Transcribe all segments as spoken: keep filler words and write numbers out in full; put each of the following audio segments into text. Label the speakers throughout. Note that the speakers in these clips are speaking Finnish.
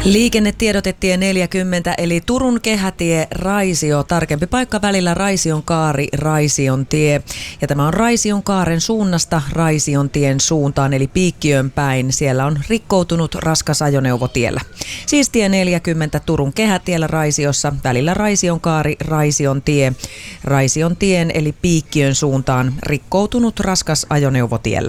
Speaker 1: Liikennetiedotetie neljäkymmentä eli Turun kehätie Raisio, tarkempi paikka välillä Raision kaari, Raision tie. Ja tämä on Raision kaaren suunnasta Raision tien suuntaan eli Piikkiön päin. Siellä on rikkoutunut raskas ajoneuvo tiellä. Siis tie neljäkymmentä Turun kehätiellä Raisiossa välillä Raision kaari, Raision tie. Raision tien eli Piikkiön suuntaan rikkoutunut raskas ajoneuvo tiellä.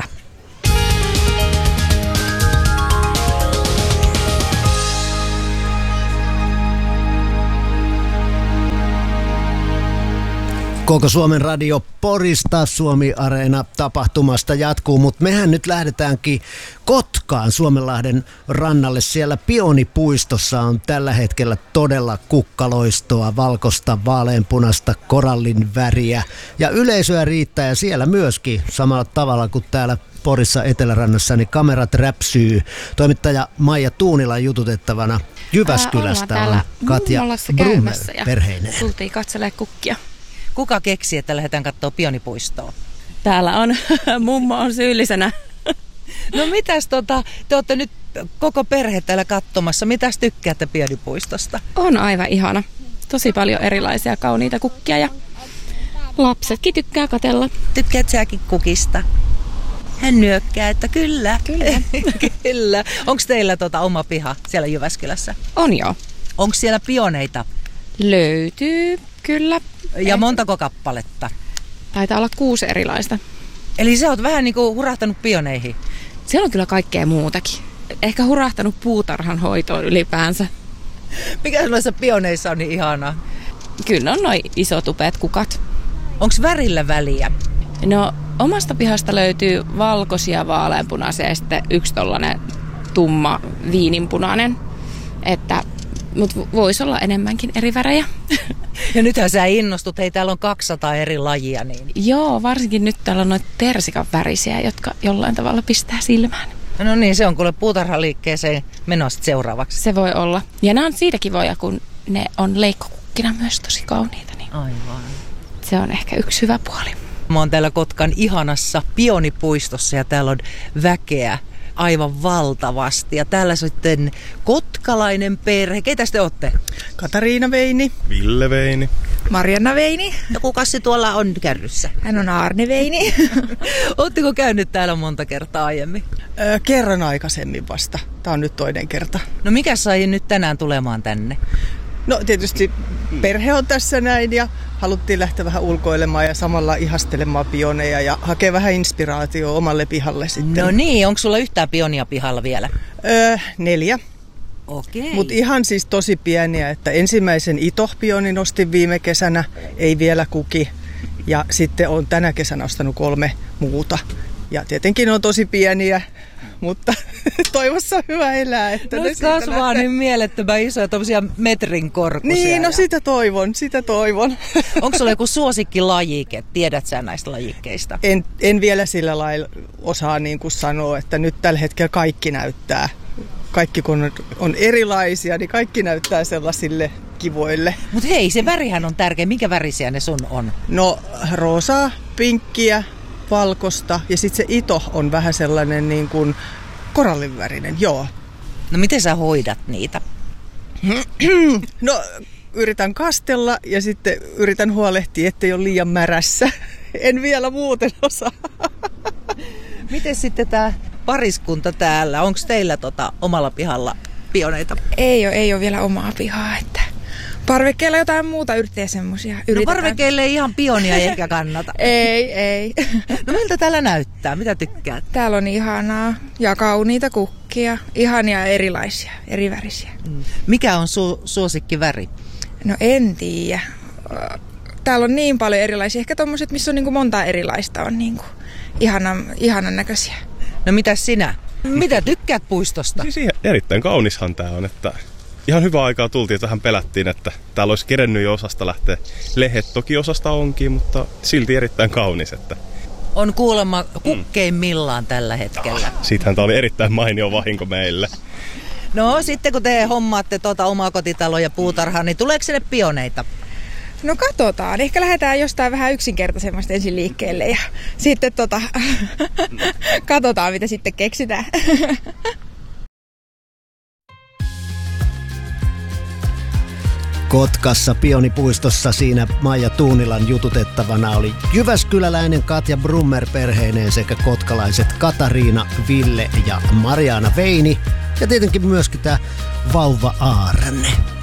Speaker 2: Koko Suomen radio Porista Suomi-areena tapahtumasta jatkuu, mutta mehän nyt lähdetäänkin Kotkaan Suomenlahden rannalle. Siellä Pionipuistossa on tällä hetkellä todella kukkaloistoa, valkoista, vaaleanpunasta, korallin väriä ja yleisöä riittää ja siellä myöskin samalla tavalla kuin täällä Porissa Etelärannassa, niin kamerat räpsyy. Toimittaja Maija Tuunila jututettavana Jyväskylästä
Speaker 3: Ää,
Speaker 2: on Katja Brummel perheineen.
Speaker 3: Tultiin katselemaan kukkia.
Speaker 4: Kuka keksi, että lähdetään katsoa Pionipuistoa?
Speaker 3: Täällä on, mummo on syyllisenä.
Speaker 4: No mitäs tota, te olette nyt koko perhe täällä katsomassa. Mitäs tykkäätte Pionipuistosta?
Speaker 3: On aivan ihana. Tosi paljon erilaisia kauniita kukkia ja lapsetkin tykkää katsella.
Speaker 4: Tykkäät säkin kukista? Hän nyökkää, että kyllä.
Speaker 3: Kyllä.
Speaker 4: Kyllä. Onko teillä tota oma piha siellä Jyväskylässä?
Speaker 3: On joo.
Speaker 4: Onko siellä pioneita?
Speaker 3: Löytyy, kyllä.
Speaker 4: Ja montako kappaletta?
Speaker 3: Taitaa olla kuusi erilaista.
Speaker 4: Eli sä oot vähän niinku hurahtanut pioneihin.
Speaker 3: Siellä on kyllä kaikkea muutakin. Ehkä hurahtanut puutarhan hoitoon ylipäänsä.
Speaker 4: Mikä noissa pioneissa on niin ihanaa?
Speaker 3: Kyllä on noin isot upeat kukat.
Speaker 4: Onko värillä väliä?
Speaker 3: No omasta pihasta löytyy valkoisia, vaaleanpunaisia ja sitten yksi tollainen tumma viininpunainen. Että, mutta voisi olla enemmänkin eri värejä.
Speaker 4: Ja nythän sä innostut, hei täällä on kaksisataa eri lajia. Niin...
Speaker 3: Joo, varsinkin nyt täällä on noita tersikan värisiä, jotka jollain tavalla pistää silmään.
Speaker 4: No niin, se on kuule puutarhaliikkeeseen menossa seuraavaksi.
Speaker 3: Se voi olla. Ja nämä on siitä kivoja, kun ne on leikkokukkina myös tosi kauniita. Niin
Speaker 4: aivan.
Speaker 3: Se on ehkä yksi hyvä puoli.
Speaker 4: Mä oon täällä Kotkan ihanassa Pionipuistossa ja täällä on väkeä aivan valtavasti. Ja täällä sitten kotkalainen perhe. Keitä te ootte?
Speaker 5: Katariina Veini.
Speaker 6: Ville Veini.
Speaker 5: Marianna Veini.
Speaker 4: Ja kukassi tuolla on kärryssä?
Speaker 5: Hän on Arne Veini.
Speaker 4: Ootteko käynyt täällä monta kertaa aiemmin?
Speaker 5: Öö, kerran aikaisemmin vasta. Tää on nyt toinen kerta.
Speaker 4: No mikä sai nyt tänään tulemaan tänne?
Speaker 5: No tietysti perhe on tässä näin ja haluttiin lähteä vähän ulkoilemaan ja samalla ihastelemaan pioneja ja hakea vähän inspiraatiota omalle pihalle sitten.
Speaker 4: No niin, onko sulla yhtään pionia pihalla vielä?
Speaker 5: Öö, neljä.
Speaker 4: Okei.
Speaker 5: Mutta ihan siis tosi pieniä, että ensimmäisen itoh-pionin ostin viime kesänä, ei vielä kuki. Ja sitten on tänä kesänä ostanut kolme muuta. Ja tietenkin on tosi pieniä, mutta toivossa on hyvä elää. Että
Speaker 4: no
Speaker 5: ne
Speaker 4: kasvaa niin mielettömän isoja, tommosia metrin korkuisia.
Speaker 5: Niin, no
Speaker 4: ja...
Speaker 5: sitä toivon, sitä toivon.
Speaker 4: Onko sulla joku suosikkilajike? Tiedät sä näistä lajikkeista?
Speaker 5: En, en vielä sillä lailla osaa niin kuin sanoa, että nyt tällä hetkellä kaikki näyttää. Kaikki kun on erilaisia, niin kaikki näyttää sellaisille kivoille.
Speaker 4: Mutta hei, se värihän on tärkeä. Minkä värisiä ne sun on?
Speaker 5: No roosaa, pinkkiä, valkosta ja sitten se ito on vähän sellainen niin kuin korallinvärinen, joo.
Speaker 4: No miten sä hoidat niitä?
Speaker 5: No yritän kastella ja sitten yritän huolehtia, ettei ole liian märässä. En vielä muuten osaa.
Speaker 4: Miten sitten tää pariskunta täällä? Onko teillä tota omalla pihalla pioneita?
Speaker 7: Ei ole, ei ole vielä omaa pihaa, että parvekkeella jotain muuta yrittää semmosia.
Speaker 4: No parvekkeelle ei ihan pionia eikä kannata.
Speaker 7: Ei, ei.
Speaker 4: No miltä täällä näyttää? Mitä tykkäät?
Speaker 7: Täällä on ihanaa ja kauniita kukkia. Ihania erilaisia, erivärisiä.
Speaker 4: Mm. Mikä on su- suosikkiväri?
Speaker 7: No en tiedä. Täällä on niin paljon erilaisia. Ehkä tommoset, missä on niin kuin monta erilaista, on niin kuin ihanan, ihanan näköisiä.
Speaker 4: No mitäs sinä? Mitä tykkäät puistosta?
Speaker 6: Siis erittäin kaunishan tää on, että ihan hyvä aikaa tultiin, että tähän pelättiin, että täällä olisi kerennyt jo osasta lähteä. Lehet toki osasta onkin, mutta silti erittäin kaunis. Että...
Speaker 4: On kuulemma kukkeimmillaan mm. tällä hetkellä.
Speaker 6: Siitähän tää oli erittäin mainio vahinko meille.
Speaker 4: No sitten kun te hommaatte tuota omaa kotitaloa ja puutarhaa, niin tuleeko sinne pioneita?
Speaker 7: No katsotaan. Ehkä lähdetään jostain vähän yksinkertaisemmasta ensin liikkeelle ja sitten tota, katsotaan mitä sitten keksitään.
Speaker 2: Kotkassa Pionipuistossa siinä Maija Tuunilan jututettavana oli jyväskyläläinen Katja Brummer perheineen sekä kotkalaiset Katariina, Ville ja Mariana Veini. Ja tietenkin myöskin tämä vauva Aarne.